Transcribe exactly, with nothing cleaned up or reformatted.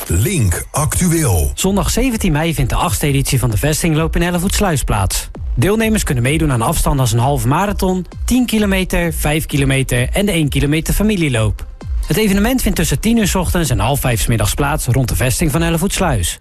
Link Actueel. Zondag zeventien mei vindt de achtste editie van de Vestingloop in Hellevoetsluis plaats. Deelnemers kunnen meedoen aan afstanden als een halve marathon, tien kilometer, vijf kilometer en de één kilometer familieloop. Het evenement vindt tussen tien uur 's ochtends en half vijf 's middags plaats rond de vesting van Hellevoetsluis.